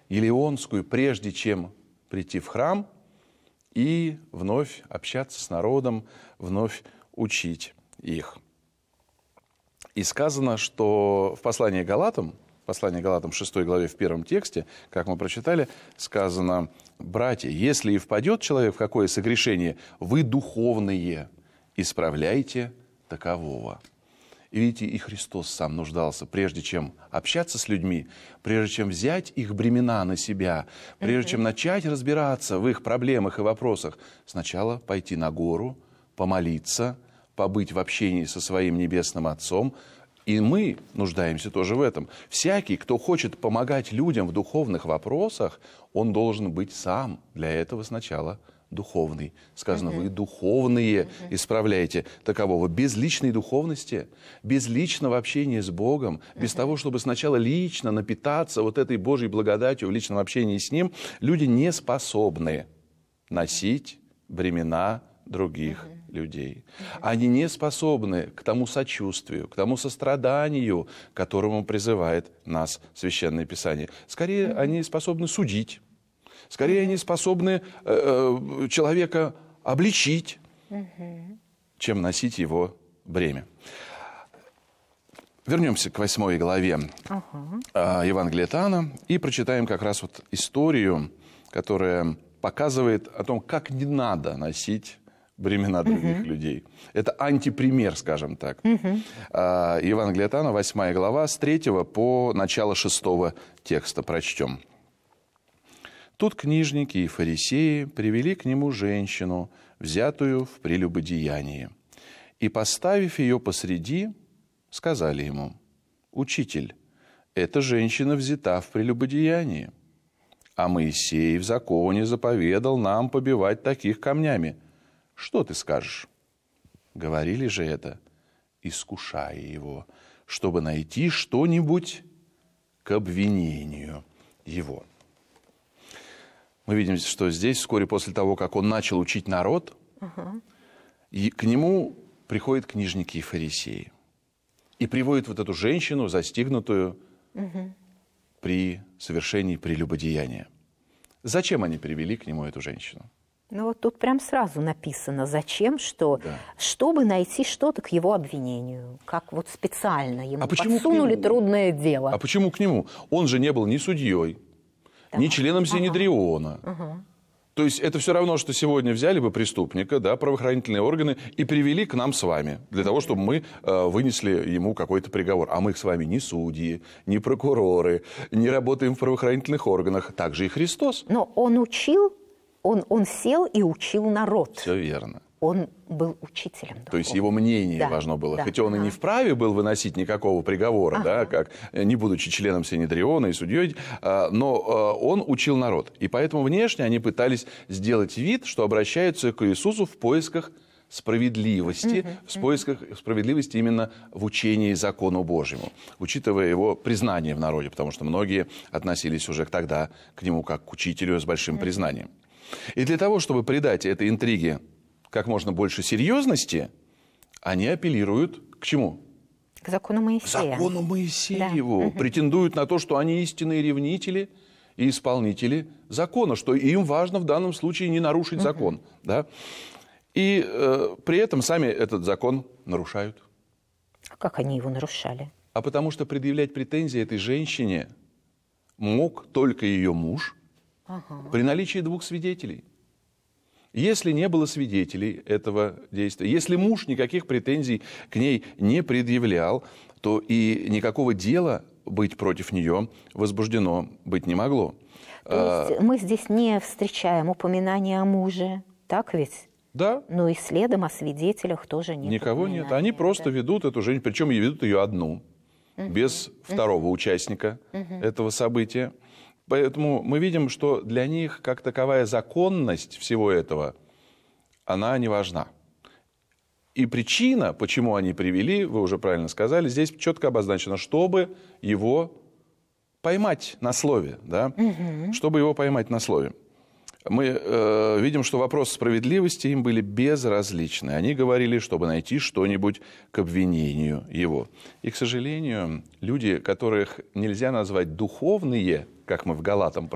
елеонскую, прежде чем прийти в храм и вновь общаться с народом, вновь учить их. И сказано, что в послании Галатам 6 главе в 1 тексте, как мы прочитали, сказано: «Братья, если и впадет человек в какое согрешение, вы духовные, исправляйте такового». И видите, и Христос сам нуждался, прежде чем общаться с людьми, прежде чем взять их бремена на себя, прежде чем начать разбираться в их проблемах и вопросах, сначала пойти на гору, помолиться, побыть в общении со своим Небесным Отцом. И мы нуждаемся тоже в этом. Всякий, кто хочет помогать людям в духовных вопросах, он должен быть сам для этого сначала духовный. Сказано, вы духовные, исправляйте такового. Без личной духовности, без личного общения с Богом, без того, чтобы сначала лично напитаться вот этой Божьей благодатью в личном общении с Ним, люди не способны носить бремена других людей. Они не способны к тому сочувствию, к тому состраданию, к которому призывает нас Священное Писание. Скорее, они способны судить. Скорее, они способны человека обличить, чем носить его бремя. Вернемся к 8 главе Евангелия от Иоанна и прочитаем как раз вот историю, которая показывает о том, как не надо носить бремена других людей. Это антипример, скажем так. Евангелие от Иоанна, 8 глава, с 3 по начало 6 текста прочтем. Тут книжники и фарисеи привели к нему женщину, взятую в прелюбодеянии. И, поставив ее посреди, сказали ему: «Учитель, эта женщина взята в прелюбодеянии, а Моисей в законе заповедал нам побивать таких камнями. Что ты скажешь?» Говорили же это, искушая его, чтобы найти что-нибудь к обвинению его. Мы видим, что здесь, вскоре после того, как он начал учить народ, и к нему приходят книжники и фарисеи. И приводят вот эту женщину, застигнутую при совершении прелюбодеяния. Зачем они привели к нему эту женщину? Ну вот тут прям сразу написано, зачем, что, чтобы найти что-то к его обвинению. Как вот специально ему подсунули трудное дело. А почему к нему? Он же не был ни судьей, ни членом Синедриона. То есть это все равно, что сегодня взяли бы преступника, да, правоохранительные органы, и привели к нам с вами, для того, чтобы мы вынесли ему какой-то приговор. А мы с вами не судьи, не прокуроры, не работаем в правоохранительных органах. Так же и Христос. Но он учил, он сел и учил народ. Все верно. Он был учителем духовным. То есть его мнение важно было. Хотя он и не вправе был выносить никакого приговора, да, как, не будучи членом Синедриона и судьей, но он учил народ. И поэтому внешне они пытались сделать вид, что обращаются к Иисусу в поисках справедливости, в поисках справедливости именно в учении закону Божьему, учитывая его признание в народе, потому что многие относились уже тогда к нему как к учителю с большим признанием. И для того, чтобы придать этой интриге как можно больше серьезности, они апеллируют к чему? К закону Моисея. К закону Моисееву. Претендуют на то, что они истинные ревнители и исполнители закона, что им важно в данном случае не нарушить закон. Да? И при этом сами этот закон нарушают. А как они его нарушали? А потому что предъявлять претензии этой женщине мог только ее муж при наличии 2 свидетелей. Если не было свидетелей этого действия, если муж никаких претензий к ней не предъявлял, то и никакого дела быть против нее возбуждено быть не могло. То есть мы здесь не встречаем упоминания о муже, так ведь? Да. Но и следом о свидетелях тоже нет. Никого нет. Они просто ведут эту женщину, причем ведут ее одну, без второго участника этого события. Поэтому мы видим, что для них как таковая законность всего этого, она не важна. И причина, почему они привели, вы уже правильно сказали, здесь четко обозначено, чтобы его поймать на слове. Да? Чтобы его поймать на слове. Мы видим, что вопросы справедливости им были безразличны. Они говорили, чтобы найти что-нибудь к обвинению его. И, к сожалению, люди, которых нельзя назвать духовные, как мы в Галатам